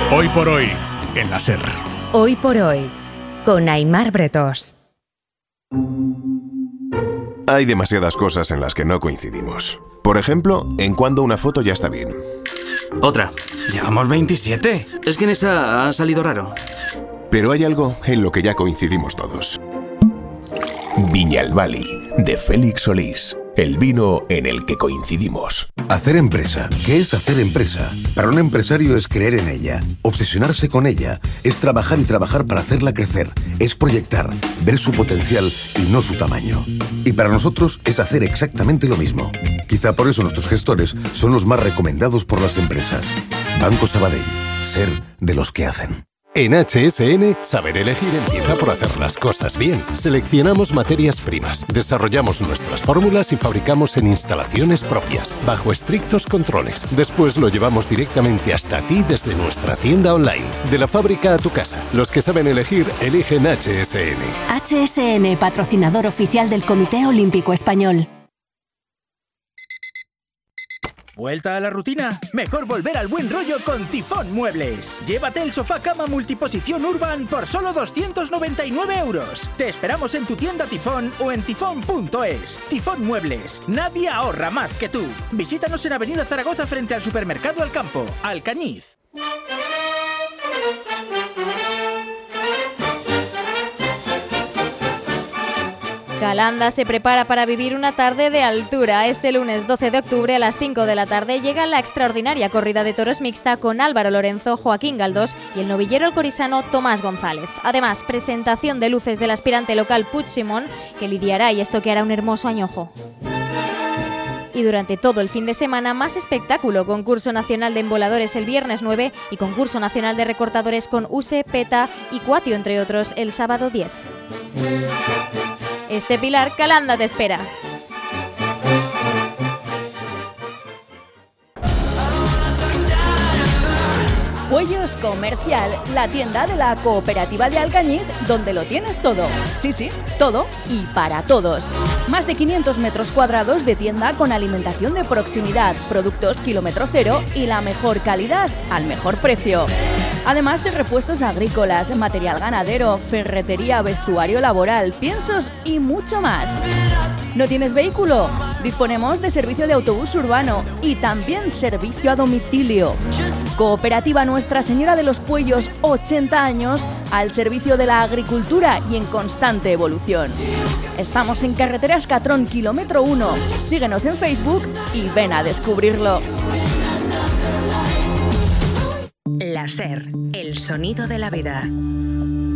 Hoy por hoy, en la SER. Hoy por hoy, con Aimar Bretós. Hay demasiadas cosas en las que no coincidimos. Por ejemplo, en cuándo una foto ya está bien. Otra. Llevamos 27. Es que en esa ha salido raro. Pero hay algo en lo que ya coincidimos todos. Viñalbali, de Félix Solís. El vino en el que coincidimos. Hacer empresa. ¿Qué es hacer empresa? Para un empresario es creer en ella, obsesionarse con ella, es trabajar y trabajar para hacerla crecer, es proyectar, ver su potencial y no su tamaño. Y para nosotros es hacer exactamente lo mismo. Quizá por eso nuestros gestores son los más recomendados por las empresas. Banco Sabadell. Ser de los que hacen. En HSN, saber elegir empieza por hacer las cosas bien. Seleccionamos materias primas, desarrollamos nuestras fórmulas y fabricamos en instalaciones propias, bajo estrictos controles. Después lo llevamos directamente hasta ti desde nuestra tienda online. De la fábrica a tu casa. Los que saben elegir, eligen HSN. HSN, patrocinador oficial del Comité Olímpico Español. ¿Vuelta a la rutina? Mejor volver al buen rollo con Tifón Muebles. Llévate el sofá cama multiposición Urban por solo 299 €. Te esperamos en tu tienda Tifón o en tifón.es. Tifón Muebles. Nadie ahorra más que tú. Visítanos en Avenida Zaragoza frente al Supermercado Alcampo, Alcañiz. Calanda se prepara para vivir una tarde de altura. Este lunes 12 de octubre a las 5 de la tarde llega la extraordinaria corrida de toros mixta con Álvaro Lorenzo, Joaquín Galdós y el novillero alcorizano Tomás González. Además, presentación de luces del aspirante local Puigsimón, que lidiará y estoqueará un hermoso añojo. Y durante todo el fin de semana, más espectáculo. Concurso nacional de emboladores el viernes 9 y concurso nacional de recortadores con USE, PETA y Cuatio, entre otros, el sábado 10. Este Pilar, Calanda te espera. Puellos Comercial, la tienda de la Cooperativa de Alcañiz, donde lo tienes todo. Sí, todo y para todos. Más de 500 metros cuadrados de tienda con alimentación de proximidad, productos kilómetro cero y la mejor calidad al mejor precio. Además de repuestos agrícolas, material ganadero, ferretería, vestuario laboral, piensos y mucho más. ¿No tienes vehículo? Disponemos de servicio de autobús urbano y también servicio a domicilio. Cooperativa Nuestra Señora de los Puellos, 80 años, al servicio de la agricultura y en constante evolución. Estamos en carretera Escatrón, kilómetro 1. Síguenos en Facebook y ven a descubrirlo. La SER, el sonido de la vida.